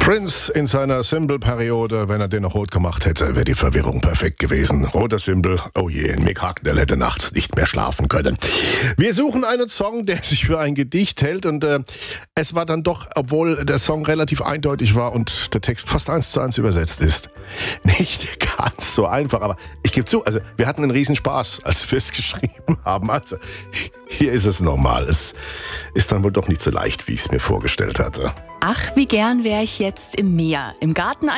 Prince in seiner Symbol-Periode, wenn er den noch rot gemacht hätte, wäre die Verwirrung perfekt gewesen. Roter Symbol, oh je, Mick Hucknall hätte nachts nicht mehr schlafen können. Wir suchen einen Song, der sich für ein Gedicht hält und es war dann doch, obwohl der Song relativ eindeutig war und der Text fast 1:1 übersetzt ist, nicht ganz so einfach, aber ich gebe zu, also wir hatten einen Riesenspaß, als wir es geschrieben haben. Also hier ist es normal. Es ist dann wohl doch nicht so leicht, wie ich es mir vorgestellt hatte. Ach, wie gern wäre ich jetzt im Meer, im Garten